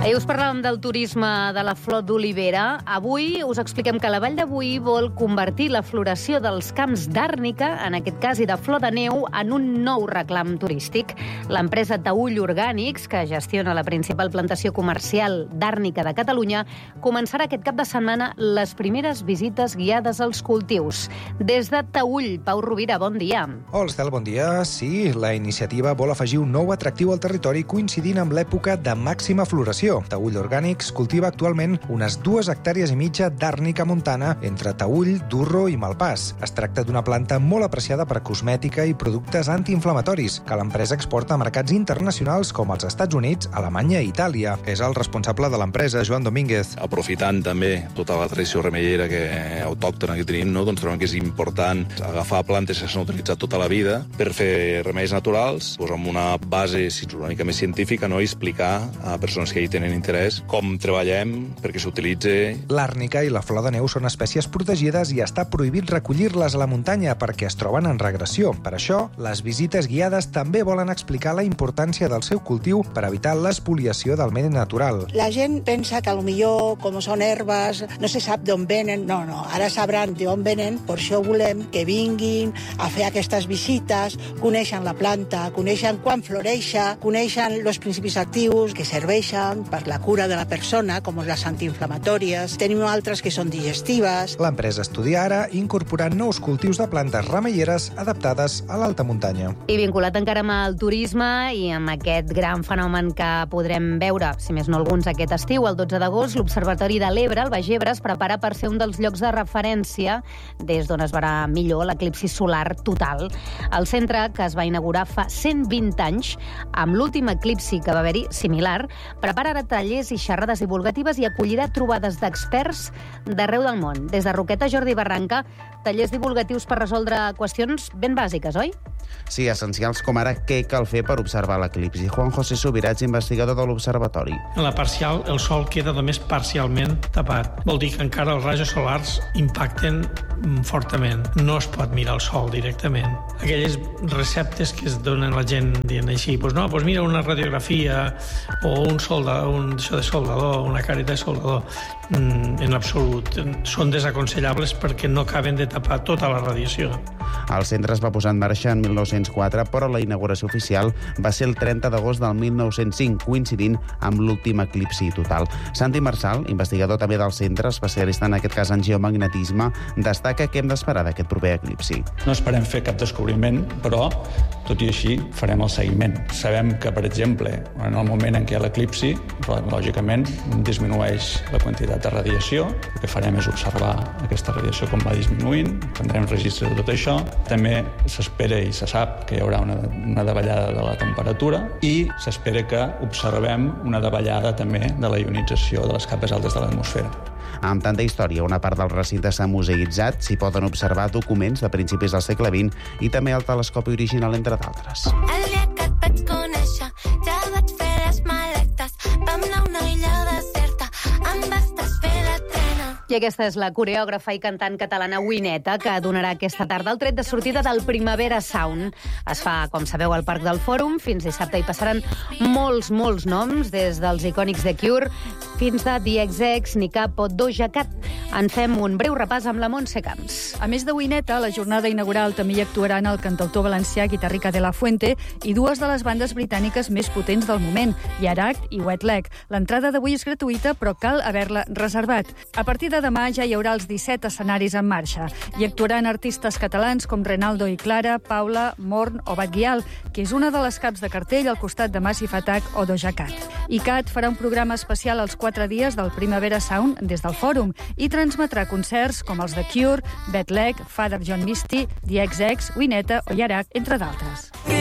Ahir us parlàvem del turisme de la flor d'olivera. Avui us expliquem que la Vall de Boí vol convertir la floració dels camps d'àrnica, en aquest cas i de flor de neu, en un nou reclam turístic. L'empresa Taüll Orgànics, que gestiona la principal plantació comercial d'àrnica de Catalunya, començarà aquest cap de setmana les primeres visites guiades als cultius. Des de Taüll, Pau Rovira, bon dia. Hola, Estel, bon dia. Sí, la iniciativa vol afegir un nou atractiu al territori coincidint amb l'època de màxima floració. Taüll Orgànics cultiva actualment unes 2,5 hectàrees d'àrnica montana entre Taüll, Durro i Malpàs. Es tracta d'una planta molt apreciada per cosmètica i productes antiinflamatoris, que l'empresa exporta a mercats internacionals com els Estats Units, Alemanya i Itàlia. És el responsable de l'empresa, Joan Domínguez. Aprofitant també tota la tradició remeiera autòctona que tenim, doncs trobem que és important agafar plantes que s'han utilitzat tota la vida per fer remeis naturals, amb una base una mica més científica, i explicar a persones que hi tenen interès com treballem perquè s'utilitzi. L'àrnica i la flor de neu són espècies protegides i està prohibit recollir-les a la muntanya perquè es troben en regressió. Per això, les visites guiades també volen explicar la importància del seu cultiu per evitar l'espoliació del medi natural. La gent pensa que potser, com són herbes, no se sap d'on venen. No, ara sabran d'on venen, per això volem que vinguin a fer aquestes visites, coneixen la planta, coneixen quan floreix, coneixen els principis actius que serveixen per la cura de la persona, com les antiinflamatòries. Tenim altres que són digestives. L'empresa estudia ara incorporar nous cultius de plantes remeieres adaptades a l'alta muntanya. I vinculat encara amb el turisme i amb aquest gran fenomen que podrem veure, si més no alguns, aquest estiu, el 12 d'agost, l'Observatori de l'Ebre, el Baix Ebre, es prepara per ser un dels llocs de referència des d'on es veurà millor l'eclipsi solar total. El centre, que es va inaugurar fa 120 anys, amb l'últim eclipsi que va haver-hi similar, prepara ara tallers i xerrades divulgatives i acollirà trobades d'experts d'arreu del món. Des de Roqueta, Jordi Barranca, tallers divulgatius per resoldre qüestions ben bàsiques, oi? Sí, essencials com ara què cal fer per observar l'eclipsi. Juan José Subirats, investigador de l'Observatori. En la parcial, el sol queda només parcialment tapat. Vol dir que encara els rajos solars impacten fortament. No es pot mirar el sol directament. Aquelles receptes que es donen a la gent dient així, mira una radiografia o això de soldador, una careta de soldador, en absolut. Són desaconsellables perquè no acaben de tapar tota la radiació. El centre es va posar en marxa en 1904, però la inauguració oficial va ser el 30 d'agost del 1905, coincidint amb l'últim eclipsi total. Santi Marçal, investigador també del centre, especialista en aquest cas en geomagnetisme, destaca què hem d'esperar d'aquest proper eclipsi. No esperem fer cap descobriment, però, tot i així, farem el seguiment. Sabem que, per exemple, en el moment en què hi ha l'eclipsi, lògicament, disminueix la quantitat de radiació. El que farem és observar aquesta radiació com va disminuint, prendrem registre de tot això. També s'espera i se sap que hi haurà una davallada de la temperatura i s'espera que observem una davallada també de la ionització de les capes altes de l'atmosfera. Amb tanta història, una part del recinte s'ha museïtzat, s'hi poden observar documents de principis del segle XX i també el telescopi original, entre d'altres. El dia que et vaig conèixer, ja vaig fer les maletes, vam anar a una illa deserta, em vas desfer la trena. I aquesta és la coreògrafa i cantant catalana Wineta, que donarà aquesta tarda el tret de sortida del Primavera Sound. Es fa, com sabeu, al Parc del Fòrum. Fins dissabte hi passaran molts noms, des dels icònics de Cure fins de The XX, Nicap o Doja Cat. En fem un breu repàs amb la Montse Camps. A més de Wineta, la jornada inaugural també hi actuaran el cantautor valencià Guitarrica de la Fuente i dues de les bandes britàniques més potents del moment, Yaracht i Wet Leg. L'entrada d'avui és gratuïta, però cal haver-la reservat. A partir de demà ja hi haurà els 17 escenaris en marxa. Hi actuaran artistes catalans com Renaldo i Clara, Paula, Morn o Batguial, que és una de les caps de cartell al costat de Massive Attack o Doja Cat. ICAT farà un programa especial als 4 dies del Primavera Sound des del Fòrum i transmetrà concerts com els de Cure, Wet Leg, Father John Misty, The XX, Wineta o Yaracht, entre d'altres.